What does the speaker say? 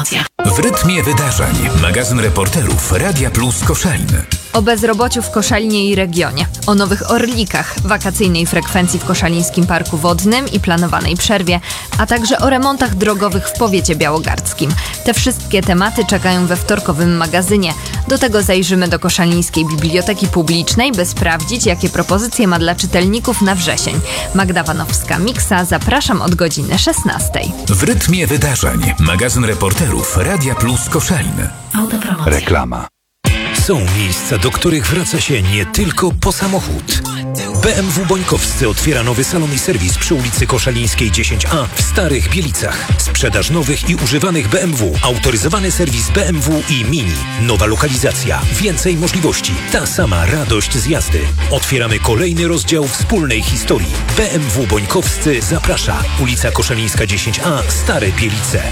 W rytmie wydarzeń. Magazyn reporterów Radia Plus Koszalin. O bezrobociu w Koszalinie i regionie, o nowych orlikach, wakacyjnej frekwencji w Koszalińskim Parku Wodnym i planowanej przerwie, a także o remontach drogowych w powiecie białogardzkim. Te wszystkie tematy czekają we wtorkowym magazynie. Do tego zajrzymy do Koszalińskiej Biblioteki Publicznej, by sprawdzić, jakie propozycje ma dla czytelników na wrzesień. Magda Wanowska-Miksa, zapraszam od godziny 16. W rytmie wydarzeń. Magazyn reporterów Radia Plus Koszalin. Reklama. Są miejsca, do których wraca się nie tylko po samochód. BMW Bońkowscy otwiera nowy salon i serwis przy ulicy Koszalińskiej 10A w Starych Bielicach. Sprzedaż nowych i używanych BMW, autoryzowany serwis BMW i Mini. Nowa lokalizacja, więcej możliwości, ta sama radość z jazdy. Otwieramy kolejny rozdział wspólnej historii. BMW Bońkowscy zaprasza. Ulica Koszalińska 10A, Stare Bielice.